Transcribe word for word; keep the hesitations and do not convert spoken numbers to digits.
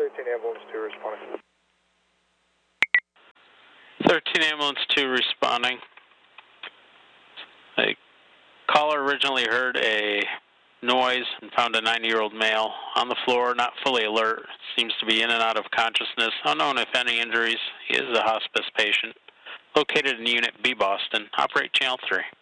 thirteen Ambulance two responding. thirteen Ambulance two responding. A caller originally heard a noise and found a ninety-year-old male on the floor, not fully alert. Seems to be in and out of consciousness. Unknown if any injuries. He is a hospice patient. Located in Unit B, Boston. Operate Channel three.